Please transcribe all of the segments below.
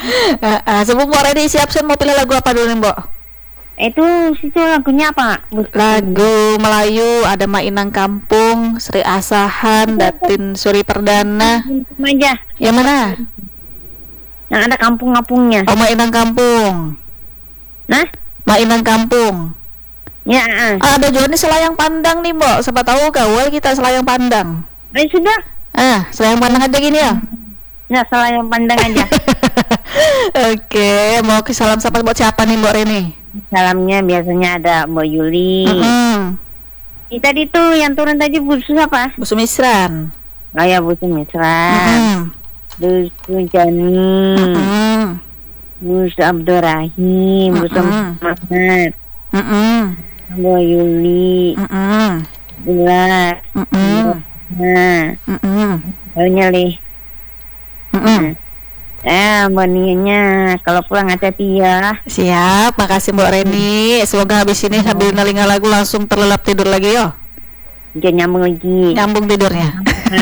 Sebelum Mbak Reni siap-siap mau pilih lagu apa dulu nih Mbak? Itu situ lagunya apa? Lagu Melayu ada Mainang Kampung, Sri Asahan, Datin Suri Perdana. Aja. Yang mana? Yang ada kampung-kampungnya. Oh, Mainang Kampung. Nah? Mainang Kampung. Ya. Ada juga nih Selayang Pandang nih Mbak. Siapa tahu gaul kita Selayang Pandang. Sudah. Selayang Pandang aja gini ya. Ya, Selayang Pandang aja. Oke, mau ke salam sapa buat siapa nih Mbak Reni? Salamnya biasanya ada Mbak Yuli. Tadi tuh yang turun tadi Bu siapa? Bu Sumisran. Oh ya, Bu Sumisran. Bu Sujani. Bu Abdurrahim. Bu Muhammad. Mbak Yuli. Bulan. Nyelih. Mbak Nianya kalau pulang hati-hati ya. Siap, makasih Mbak Reni. Semoga habis ini sambil nelinga lagu langsung terlelap tidur lagi yo. Jangan nyambung lagi. Nyambung tidurnya.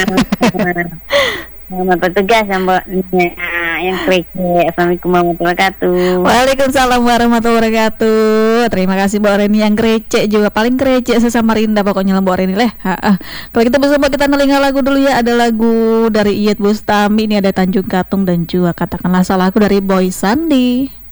Selamat bertugas ya Mbak Nia yang kece. Assalamualaikum warahmatullahi wabarakatuh. Waalaikumsalam warahmatullahi wabarakatuh. Terima kasih Mbak Reni yang krecek juga, paling krecek sesama Rinda pokoknya Mbak Reni leh. Kalau kita bersama kita nelinga lagu dulu ya. Ada lagu dari Iyeth Bustami, ini ada Tanjung Katung dan juga Katakanlah Salahku dari Boy Sandi.